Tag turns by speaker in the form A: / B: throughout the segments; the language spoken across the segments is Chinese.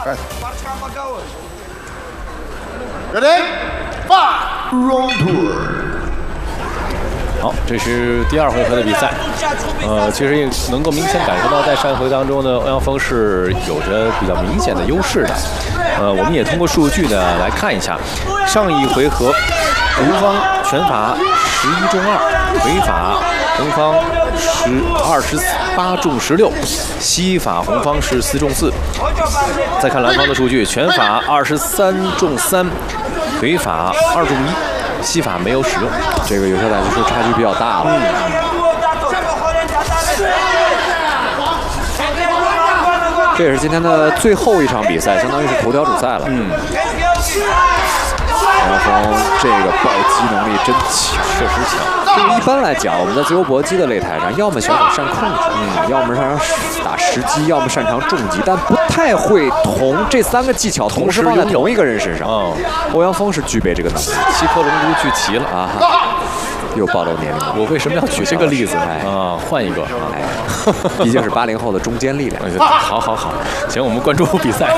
A: Ready? Fight! Round two.
B: 好，这是第2回合的比赛。其实也能够明显感受到，在上一回当中呢，欧阳锋是有着比较明显的优势的。我们也通过数据呢来看一下，上一回合吴方拳法11中2，腿法红方28中16，西法红方是4中4。再看蓝方的数据，拳法23中3，腿法2中1。西法没有使用，
C: 这个有效打击数差距比较大了。这也是今天的最后一场比赛，相当于是头条主赛了。欧阳锋这个暴击能力真强，
B: 确实强。
C: 一般来讲，我们在自由搏击的擂台上，要么选手善控制，要么擅长打时机，要么擅长重击，但不太会这3个技巧同时放在同一个人身上。欧阳锋是具备这个能力。
B: 7颗龙珠聚齐了啊！
C: 又暴露年龄了。
B: 我为什么要举这个例子？换一个。
C: 毕竟是80后的中坚力量。
B: 好，行，我们关注比赛。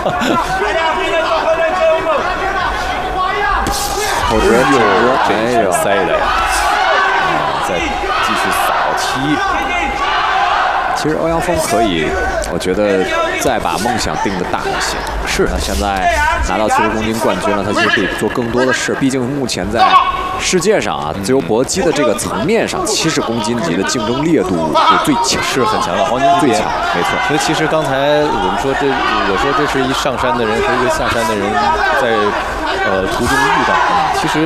C: 后直
B: 这是塞的呀！再继续扫踢。
C: 其实欧阳锋可以，我觉得再把梦想定得大一些。是，他现在拿到70公斤冠军了，他其实可以做更多的事。毕竟目前在世界上啊，自由搏击的这个层面上，70公斤级的竞争烈度是最强，
B: 是很强的，黄金最强，没错。所以其实刚才我们说我说这是一上山的人和一个下山的人在途中遇到，其实